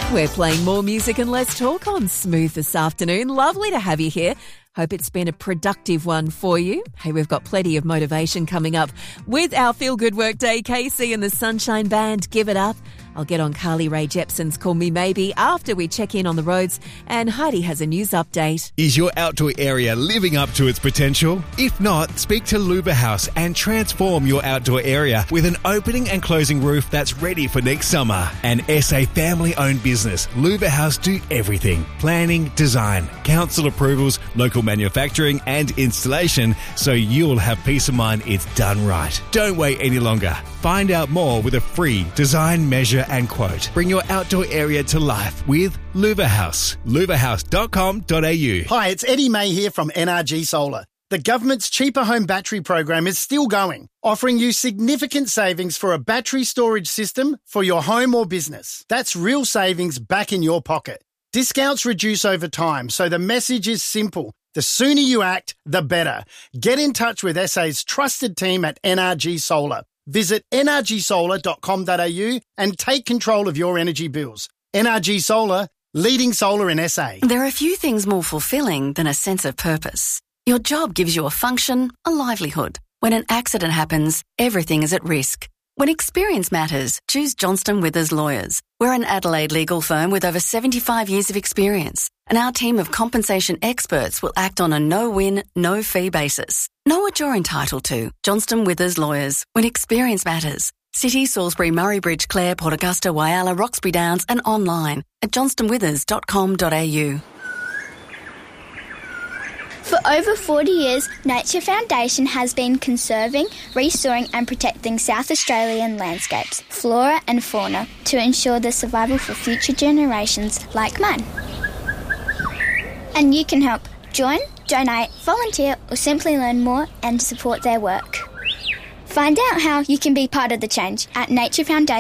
We're playing more music and less talk on Smooth this afternoon. Lovely to have you here. Hope it's been a productive one for you. Hey, we've got plenty of motivation coming up with our Feel Good Work Day. Casey and the Sunshine Band, Give It Up. I'll get on Carly Rae Jepsen's Call Me Maybe after we check in on the roads, and Heidi has a news update. Is your outdoor area living up to its potential? If not, speak to Luva House and transform your outdoor area with an opening and closing roof that's ready for next summer. An SA family-owned business, Luva House do everything. Planning, design, council approvals, local manufacturing and installation, so you'll have peace of mind it's done right. Don't wait any longer. Find out more with a free design, measure and quote. Bring your outdoor area to life with Luva House. luvahouse.com.au. Hi, it's Eddie May here from NRG Solar. The government's Cheaper Home Battery program is still going, offering you significant savings for a battery storage system for your home or business. That's real savings back in your pocket. Discounts reduce over time, so the message is simple. The sooner you act, the better. Get in touch with SA's trusted team at NRG Solar. Visit nrgsolar.com.au and take control of your energy bills. NRG Solar, leading solar in SA. There are few things more fulfilling than a sense of purpose. Your job gives you a function, a livelihood. When an accident happens, everything is at risk. When experience matters, choose Johnston Withers Lawyers. We're an Adelaide legal firm with over 75 years of experience, and our team of compensation experts will act on a no-win, no-fee basis. Know what you're entitled to. Johnston Withers Lawyers. When experience matters. City, Salisbury, Murray Bridge, Clare, Port Augusta, Whyalla, Roxby Downs and online at johnstonwithers.com.au. For over 40 years, Nature Foundation has been conserving, restoring and protecting South Australian landscapes, flora and fauna to ensure the survival for future generations like mine. And you can help. Join, donate, volunteer or simply learn more and support their work. Find out how you can be part of the change at Nature Foundation.